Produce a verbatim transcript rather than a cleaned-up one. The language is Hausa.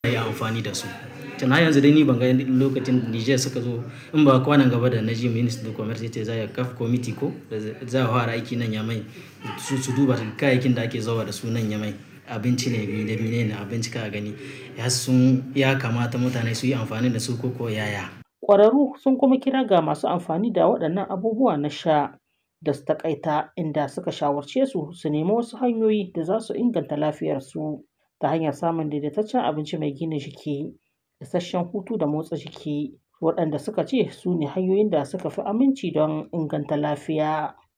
yi amfani da su. Tun har yanzu dai ni ban ga lokacin Niger suka zo in ba kwanan gaba da na ji Ministry of Commerce yace za ya kafa committee ko za a fara aiki nan Yamai su su duba kayayyakin da ake zawa da su nan Yamai. Abinci ne, mene ne abinci ka gani. Ya sun ya kamata mutane su yi amfani da su ko ko yaya. Ƙwararru sun kuma kira ga masu amfani da waɗannan abubuwa na sha da su taƙaita inda suka shawarce su su nemi wasu hanyoyi da za su inganta lafiyarsu ta hanyar samun daidaitaccen abinci mai gina jiki, isasshen hutu da motsa jiki waɗanda suka ce su ne hanyoyin da suka fi aminci don inganta lafiya.